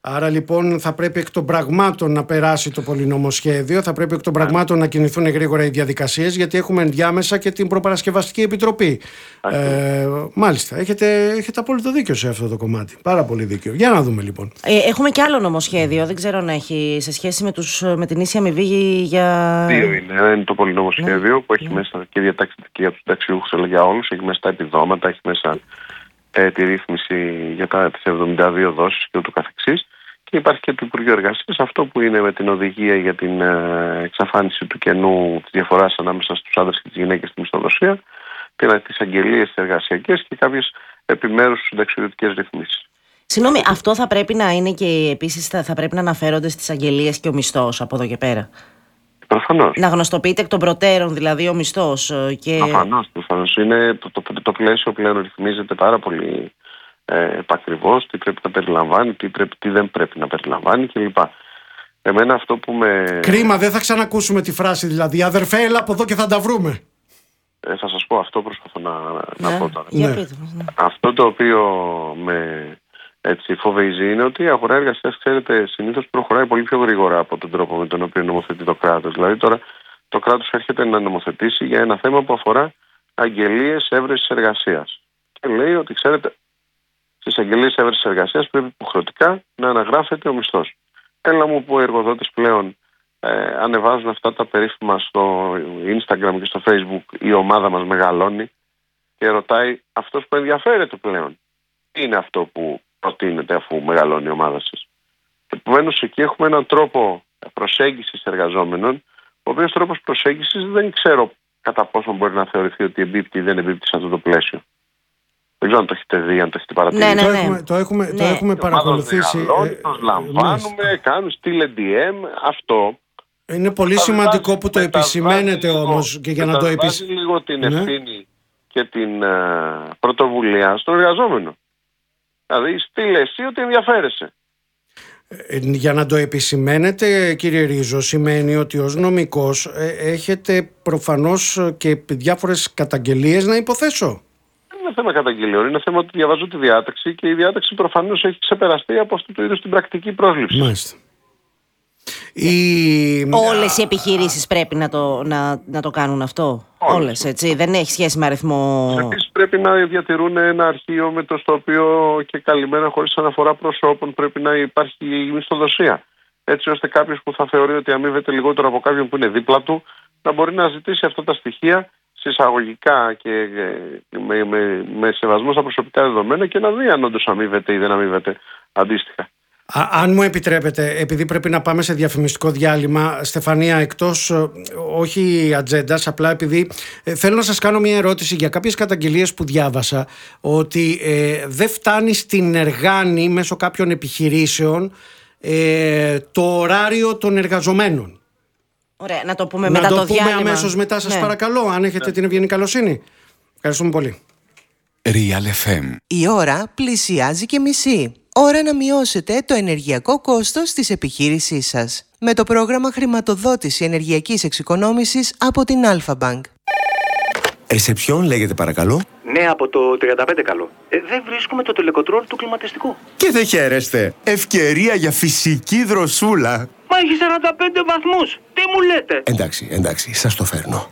Άρα λοιπόν θα πρέπει εκ των πραγμάτων να περάσει το πολυνομοσχέδιο, θα πρέπει εκ των πραγμάτων να κινηθούν γρήγορα οι διαδικασίες, γιατί έχουμε ενδιάμεσα και την Προπαρασκευαστική Επιτροπή. Μάλιστα, έχετε απόλυτο δίκιο σε αυτό το κομμάτι. Πάρα πολύ δίκιο. Για να δούμε λοιπόν. Έχουμε και άλλο νομοσχέδιο, δεν ξέρω αν έχει σε σχέση με την ίση αμοιβή για... Δύο είναι. Ένα είναι το πολυνομοσχέδιο που έχει μέσα και διατάξει για τους συνταξιούχους, αλλά για όλους. Έχει μέσα τα επιδόματα, έχει μέσα τη ρύθμιση για τις 72 δόσεις και ούτω καθεξής. Και υπάρχει και το Υπουργείο Εργασίας, αυτό που είναι με την οδηγία για την εξαφάνιση του κενού, της διαφοράς ανάμεσα στους άντρες και τις γυναίκες στη μισθοδοσία, τις αγγελίες εργασιακές και κάποιες επιμέρους συνταξιδιωτικές ρυθμίσεις. Συγγνώμη, αυτό θα πρέπει να είναι και επίσης θα πρέπει να αναφέρονται στις αγγελίες και ο μισθός από εδώ και πέρα. Προφανώς. Να γνωστοποιείται εκ των προτέρων δηλαδή ο μισθός. Και... Προφανώς. Είναι το πλαίσιο πλέον ρυθμίζεται πάρα πολύ επακριβώς, τι πρέπει να περιλαμβάνει, τι δεν πρέπει να περιλαμβάνει κλπ. Εμένα αυτό που με... Κρίμα, δεν θα ξανακούσουμε τη φράση δηλαδή «Αδερφέ, έλα από εδώ και θα τα βρούμε». Θα σας πω, αυτό προσπαθώ να πω τώρα. Ναι. Αυτό το οποίο με φοβίζει είναι ότι η αγορά εργασίας, ξέρετε, συνήθως προχωράει πολύ πιο γρήγορα από τον τρόπο με τον οποίο νομοθετεί το κράτος. Δηλαδή τώρα το κράτος έρχεται να νομοθετήσει για ένα θέμα που αφορά αγγελίες έβρεσης εργασίας. Και λέει ότι, ξέρετε, στις αγγελίες έβρεσης εργασίας πρέπει υποχρεωτικά να αναγράφεται ο μισθός. Έλα μου που οι εργοδότες πλέον ανεβάζουν αυτά τα περίφημα στο Instagram και στο Facebook, η ομάδα μας μεγαλώνει και ρωτάει αυτός που ενδιαφέρεται πλέον τι είναι αυτό που προτείνεται αφού μεγαλώνει η ομάδα σας. Επομένως εκεί έχουμε έναν τρόπο προσέγγισης εργαζόμενων, ο οποίος τρόπος προσέγγισης δεν ξέρω κατά πόσο μπορεί να θεωρηθεί ότι εμπίπτει ή δεν εμπίπτει σε αυτό το πλαίσιο. Δεν ξέρω αν το έχετε δει, αν το έχετε παρατηρήσει. Ναι. Το έχουμε παρακολουθήσει. Τους λαμβάνουμε, κάνουν στείλε DM, αυτό. Είναι πολύ σημαντικό που το επισημαίνετε όμως και για να το επισημαίνετε. Λίγο την ευθύνη και την πρωτοβουλία στον εργαζόμενο. Δηλαδή στείλε εσύ ότι ενδιαφέρεσαι. Για να το επισημαίνετε, κύριε Ρίζο, σημαίνει ότι ως νομικός έχετε προφανώς και διάφορες καταγγελίες να υποθέσω. Δεν είναι θέμα καταγγελιών, είναι θέμα ότι διαβάζω τη διάταξη και η διάταξη προφανώς έχει ξεπεραστεί από αυτού του είδους την πρακτική πρόσληψη. Μάλιστα. Όλες οι επιχειρήσεις πρέπει να το κάνουν αυτό. Όλες, έτσι. Δεν έχει σχέση με αριθμό. Επίσης πρέπει να διατηρούν ένα αρχείο με το στο οποίο και καλυμμένα χωρίς αναφορά προσώπων πρέπει να υπάρχει η μισθοδοσία. Έτσι ώστε κάποιος που θα θεωρεί ότι αμείβεται λιγότερο από κάποιον που είναι δίπλα του να μπορεί να ζητήσει αυτά τα στοιχεία συσσαγωγικά και με σεβασμό στα προσωπικά δεδομένα και να δει αν όντως αμείβεται ή δεν αμείβεται αντίστοιχα. Αν μου επιτρέπετε, επειδή πρέπει να πάμε σε διαφημιστικό διάλειμμα, Στεφανία, εκτός όχι ατζέντας, απλά επειδή θέλω να σας κάνω μια ερώτηση για κάποιες καταγγελίες που διάβασα, ότι δεν φτάνει στην εργάνη μέσω κάποιων επιχειρήσεων το ωράριο των εργαζομένων. Ωραία, να το πούμε μετά το διάλειμμα. Να το πούμε αμέσως μετά, σας παρακαλώ, αν έχετε την ευγενή καλοσύνη. Ευχαριστούμε πολύ. Real FM. Η ώρα πλησιάζει και μισή. Ώρα να μειώσετε το ενεργειακό κόστος της επιχείρησής σας με το πρόγραμμα χρηματοδότηση ενεργειακής εξοικονόμησης από την Αλφα Bank. Ρεσεψιόν λέγεται παρακαλώ. Ναι, από το 35 καλό. Δεν βρίσκουμε το τελεκοτρόλ του κλιματιστικού. Και δεν χαίρεστε. Ευκαιρία για φυσική δροσούλα. Μα έχει 45 βαθμούς. Τι μου λέτε? Εντάξει, σας το φέρνω.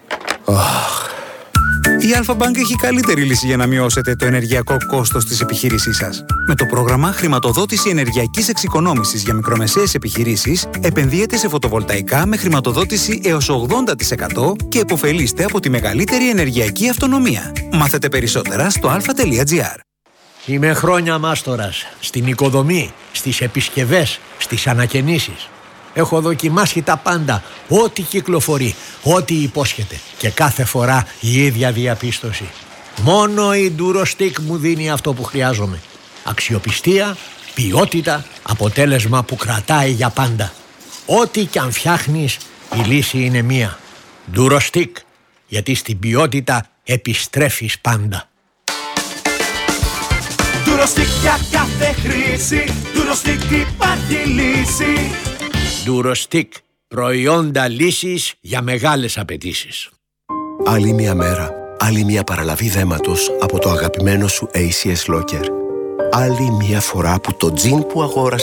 Η Alpha Bank έχει καλύτερη λύση για να μειώσετε το ενεργειακό κόστος της επιχείρησής σας. Με το πρόγραμμα χρηματοδότηση ενεργειακής εξοικονόμησης για μικρομεσαίες επιχειρήσεις, επενδύετε σε φωτοβολταϊκά με χρηματοδότηση έως 80% και επωφελείστε από τη μεγαλύτερη ενεργειακή αυτονομία. Μάθετε περισσότερα στο alpha.gr. Είμαι χρόνια μάστορας στην οικοδομή, στις επισκευές, στις ανακαινήσεις. Έχω δοκιμάσει τα πάντα, ό,τι κυκλοφορεί, ό,τι υπόσχεται και κάθε φορά η ίδια διαπίστωση. Μόνο η Durostix μου δίνει αυτό που χρειάζομαι. Αξιοπιστία, ποιότητα, αποτέλεσμα που κρατάει για πάντα. Ό,τι κι αν φτιάχνεις, η λύση είναι μία. Durostix, γιατί στην ποιότητα επιστρέφεις πάντα. Durostix για κάθε χρήση, Durostix υπάρχει λύση. Durostix, προϊόντα λύσης για μεγάλες απαιτήσεις. Άλλη μια μέρα, άλλη μια παραλαβή δέματος από το αγαπημένο σου ACS Locker. Άλλη μια φορά που το τζιν που αγόρασες